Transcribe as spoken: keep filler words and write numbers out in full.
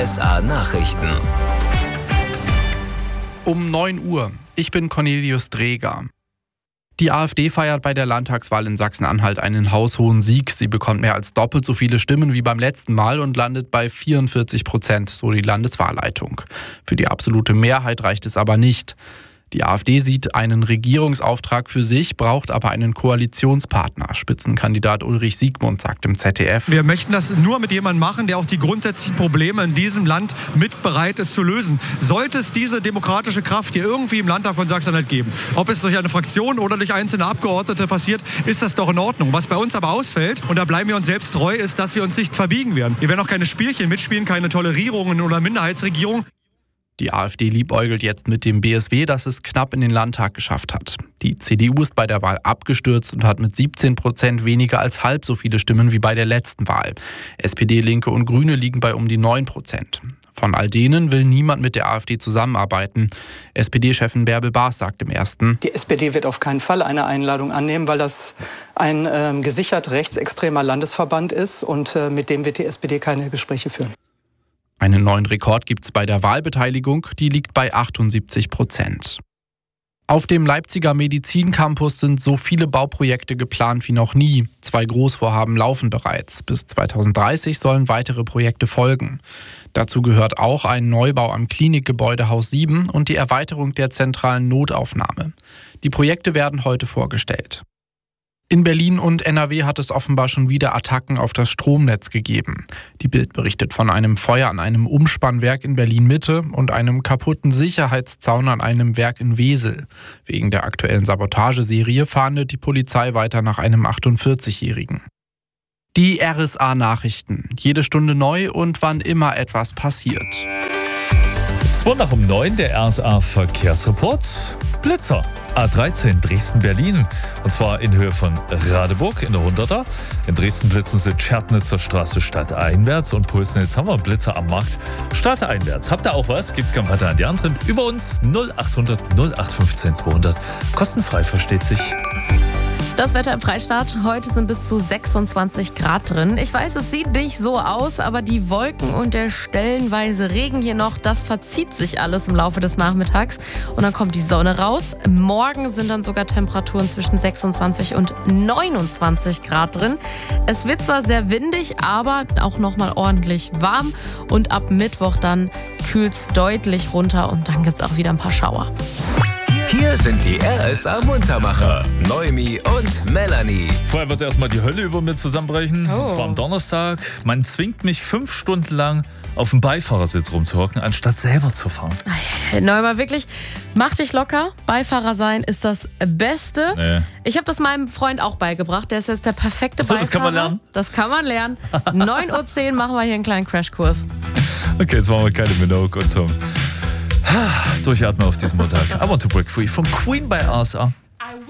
S A Nachrichten. Um neun Uhr. Ich bin Cornelius Dreger. Die AfD feiert bei der Landtagswahl in Sachsen-Anhalt einen haushohen Sieg. Sie bekommt mehr als doppelt so viele Stimmen wie beim letzten Mal und landet bei vierundvierzig Prozent, so die Landeswahlleitung. Für die absolute Mehrheit reicht es aber nicht. Die AfD sieht einen Regierungsauftrag für sich, braucht aber einen Koalitionspartner. Spitzenkandidat Ulrich Siegmund sagt im Z D F: Wir möchten das nur mit jemandem machen, der auch die grundsätzlichen Probleme in diesem Land mit bereit ist zu lösen. Sollte es diese demokratische Kraft hier irgendwie im Landtag von Sachsen-Anhalt geben, ob es durch eine Fraktion oder durch einzelne Abgeordnete passiert, ist das doch in Ordnung. Was bei uns aber ausfällt, und da bleiben wir uns selbst treu, ist, dass wir uns nicht verbiegen werden. Wir werden auch keine Spielchen mitspielen, keine Tolerierungen oder Minderheitsregierung. Die AfD liebäugelt jetzt mit dem B S W, das es knapp in den Landtag geschafft hat. Die C D U ist bei der Wahl abgestürzt und hat mit siebzehn Prozent weniger als halb so viele Stimmen wie bei der letzten Wahl. S P D, Linke und Grüne liegen bei um die neun Prozent. Von all denen will niemand mit der AfD zusammenarbeiten. S P D-Chefin Bärbel Baas sagt im Ersten: Die S P D wird auf keinen Fall eine Einladung annehmen, weil das ein äh, gesichert rechtsextremer Landesverband ist und äh, mit dem wird die S P D keine Gespräche führen. Einen neuen Rekord gibt es bei der Wahlbeteiligung, die liegt bei achtundsiebzig Prozent. Auf dem Leipziger Medizincampus sind so viele Bauprojekte geplant wie noch nie. Zwei Großvorhaben laufen bereits. Bis zweitausenddreißig sollen weitere Projekte folgen. Dazu gehört auch ein Neubau am Klinikgebäude Haus sieben und die Erweiterung der zentralen Notaufnahme. Die Projekte werden heute vorgestellt. In Berlin und N R W hat es offenbar schon wieder Attacken auf das Stromnetz gegeben. Die Bild berichtet von einem Feuer an einem Umspannwerk in Berlin-Mitte und einem kaputten Sicherheitszaun an einem Werk in Wesel. Wegen der aktuellen Sabotageserie fahndet die Polizei weiter nach einem achtundvierzigjährigen. Die R S A-Nachrichten. Jede Stunde neu und wann immer etwas passiert. Es war nach um neun der R S A-Verkehrsreport. Blitzer. A dreizehn Dresden-Berlin. Und zwar in Höhe von Radeburg in der hunderter. In Dresden blitzen sie Tschernitzer Straße stadteinwärts und Pulsnitz haben wir Blitzer am Markt stadteinwärts. Habt ihr auch was? Gibt's kein weiter an die anderen. Über uns null achthundert null acht fünfzehn zweihundert. Kostenfrei, versteht sich. Das Wetter im Freistaat. Heute sind bis zu sechsundzwanzig Grad drin. Ich weiß, es sieht nicht so aus, aber die Wolken und der stellenweise Regen hier noch, das verzieht sich alles im Laufe des Nachmittags. Und dann kommt die Sonne raus. Morgen sind dann sogar Temperaturen zwischen sechsundzwanzig und neunundzwanzig Grad drin. Es wird zwar sehr windig, aber auch nochmal ordentlich warm. Und ab Mittwoch dann kühlt es deutlich runter und dann gibt es auch wieder ein paar Schauer. Hier sind die R S A-Muntermacher, Noemi und Melanie. Vorher wird erstmal die Hölle über mir zusammenbrechen. Oh. Und zwar am Donnerstag. Man zwingt mich fünf Stunden lang auf dem Beifahrersitz rumzuhocken, anstatt selber zu fahren. Neuma, wirklich, mach dich locker. Beifahrer sein ist das Beste. Nee. Ich habe das meinem Freund auch beigebracht. Der ist jetzt der perfekte Achso, Beifahrer. das kann man lernen? Das kann man lernen. neun Uhr zehn machen wir hier einen kleinen Crashkurs. Okay, jetzt machen wir keine Minogue und zum Durchatmen auf diesem Montag. I Want to Break Free von Queen bei R S A.